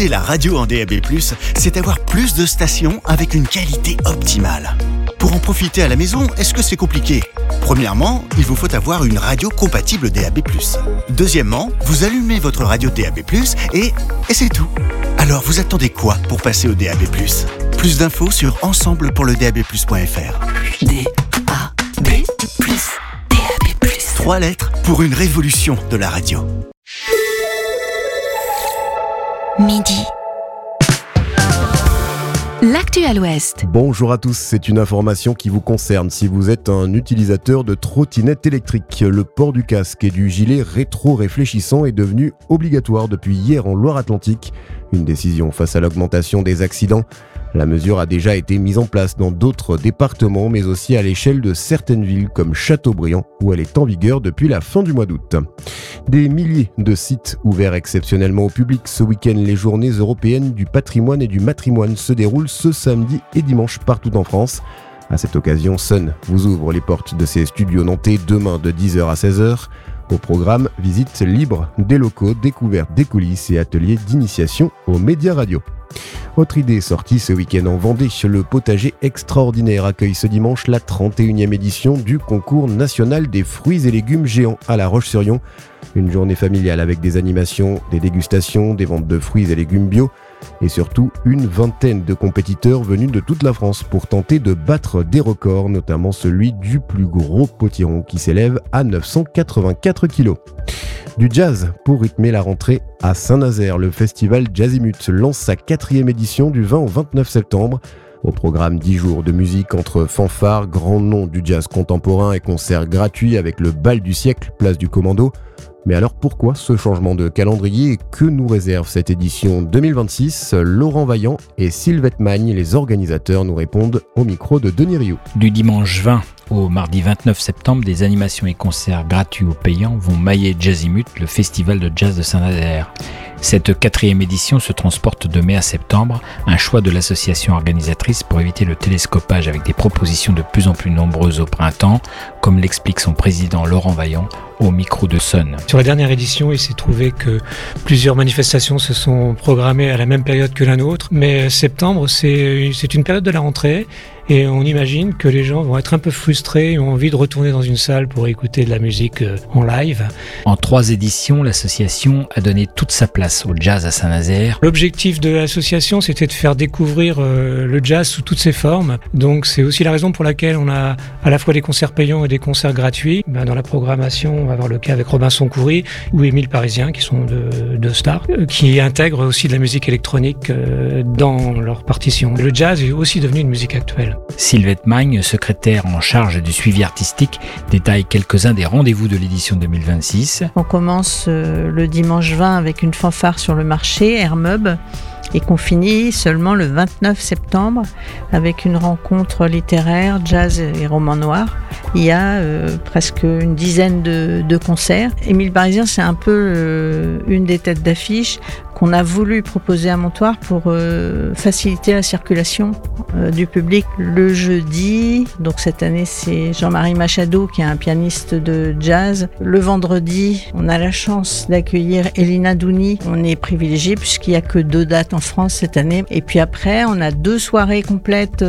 Utiliser la radio en DAB+, c'est avoir plus de stations avec une qualité optimale. Pour en profiter à la maison, est-ce que c'est compliqué ? Premièrement, il vous faut avoir une radio compatible DAB+. Deuxièmement, vous allumez votre radio DAB+, et c'est tout. Alors vous attendez quoi pour passer au DAB+? Plus d'infos sur ensemblepourledab+.fr. DAB+. DAB+. 3 lettres pour une révolution de la radio. Midi. L'actu à l'Ouest. Bonjour à tous, c'est une information qui vous concerne si vous êtes un utilisateur de trottinette électrique. Le port du casque et du gilet rétro-réfléchissant est devenu obligatoire depuis hier en Loire-Atlantique. Une décision face à l'augmentation des accidents. La mesure a déjà été mise en place dans d'autres départements, mais aussi à l'échelle de certaines villes comme Châteaubriand, où elle est en vigueur depuis la fin du mois d'août. Des milliers de sites ouverts exceptionnellement au public ce week-end. Les journées européennes du patrimoine et du matrimoine se déroulent ce samedi et dimanche partout en France. À cette occasion, Sun vous ouvre les portes de ses studios nantais demain de 10h à 16h. Au programme, visite libre des locaux, découverte des coulisses et ateliers d'initiation aux médias radio. Autre idée sortie ce week-end en Vendée, le potager extraordinaire accueille ce dimanche la 31e édition du concours national des fruits et légumes géants à La Roche-sur-Yon. Une journée familiale avec des animations, des dégustations, des ventes de fruits et légumes bio et surtout une vingtaine de compétiteurs venus de toute la France pour tenter de battre des records, notamment celui du plus gros potiron qui s'élève à 984 kg. Du jazz pour rythmer la rentrée à Saint-Nazaire. Le festival Jazzimut lance sa 4e édition du 20 au 29 septembre. Au programme 10 jours de musique entre fanfares, grands noms du jazz contemporain et concerts gratuits avec le bal du siècle, place du Commando. Mais alors pourquoi ce changement de calendrier et que nous réserve cette édition 2026 ? Laurent Vaillant et Sylvette Magne, les organisateurs, nous répondent au micro de Denis Rioux. Du dimanche 20 au mardi 29 septembre, des animations et concerts gratuits ou payants vont mailler Jazzimut, le festival de jazz de Saint-Nazaire. Cette 4e édition se transporte de mai à septembre, un choix de l'association organisatrice pour éviter le télescopage avec des propositions de plus en plus nombreuses au printemps, comme l'explique son président Laurent Vaillant au micro de Sun. Sur la dernière édition, il s'est trouvé que plusieurs manifestations se sont programmées à la même période que la nôtre, mais septembre, c'est une période de la rentrée. Et on imagine que les gens vont être un peu frustrés et ont envie de retourner dans une salle pour écouter de la musique en live. En 3 éditions, l'association a donné toute sa place au jazz à Saint-Nazaire. L'objectif de l'association, c'était de faire découvrir le jazz sous toutes ses formes. Donc c'est aussi la raison pour laquelle on a à la fois des concerts payants et des concerts gratuits. Dans la programmation, on va avoir le cas avec Robinson Coury ou Émile Parisien, qui sont deux stars, qui intègrent aussi de la musique électronique dans leur partition. Le jazz est aussi devenu une musique actuelle. Sylvette Magne, secrétaire en charge du suivi artistique, détaille quelques-uns des rendez-vous de l'édition 2026. On commence le dimanche 20 avec une fanfare sur le marché, Hermub, et qu'on finit seulement le 29 septembre avec une rencontre littéraire, jazz et roman noir. Il y a presque une dizaine de concerts. Émile Parisien, c'est un peu une des têtes d'affiche qu'on a voulu proposer à Montoire pour faciliter la circulation du public. Le jeudi, donc cette année c'est Jean-Marie Machado qui est un pianiste de jazz. Le vendredi, on a la chance d'accueillir Elina Douni. On est privilégié puisqu'il n'y a que 2 dates en France cette année. Et puis après, on a 2 soirées complètes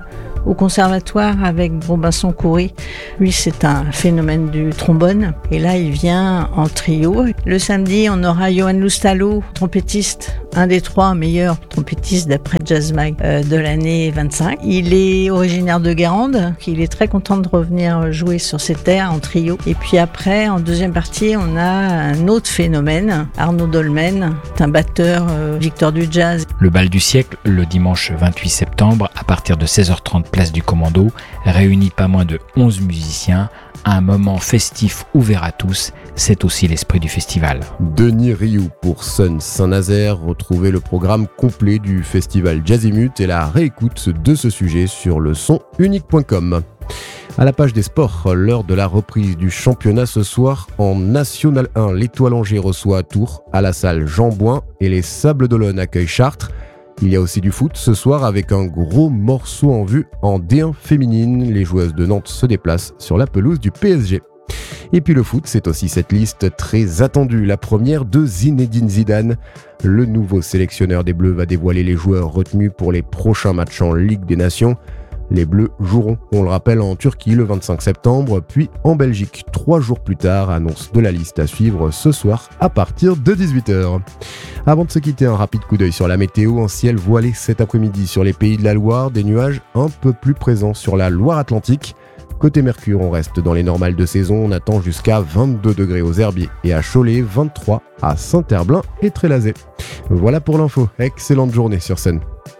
au conservatoire avec Robinson Coury. Lui, c'est un phénomène du trombone. Et là, il vient en trio. Le samedi, on aura Johan Loustalo, trompettiste, un des 3 meilleurs trompettistes d'après Jazz Mag de l'année 25. Il est originaire de Guérande. Il est très content de revenir jouer sur ses terres en trio. Et puis après, en deuxième partie, on a un autre phénomène, Arnaud Dolmen, un batteur victor du jazz. Le bal du siècle, le dimanche 28 septembre, à partir de 16h30, place du Commando, réunit pas moins de 11 musiciens, un moment festif ouvert à tous, c'est aussi l'esprit du festival. Denis Rioux pour Sun Saint-Nazaire. Retrouvez le programme complet du festival Jazzimut et la réécoute de ce sujet sur lesonunique.com. À la page des sports, l'heure de la reprise du championnat ce soir en National 1. L'Étoile Angers reçoit à Tours, à la salle Jean Bouin, et les Sables d'Olonne accueillent Chartres. Il y a aussi du foot ce soir avec un gros morceau en vue en D1 féminine. Les joueuses de Nantes se déplacent sur la pelouse du PSG. Et puis le foot, c'est aussi cette liste très attendue. La première de Zinedine Zidane. Le nouveau sélectionneur des Bleus va dévoiler les joueurs retenus pour les prochains matchs en Ligue des Nations. Les Bleus joueront, on le rappelle, en Turquie le 25 septembre, puis en Belgique 3 jours plus tard. Annonce de la liste à suivre ce soir à partir de 18h. Avant de se quitter, un rapide coup d'œil sur la météo. Un ciel voilé cet après-midi sur les pays de la Loire, des nuages un peu plus présents sur la Loire-Atlantique. Côté Mercure, on reste dans les normales de saison, on attend jusqu'à 22 degrés aux Herbiers et à Cholet, 23 à Saint-Herblain et Trélazé. Voilà pour l'info, excellente journée sur scène.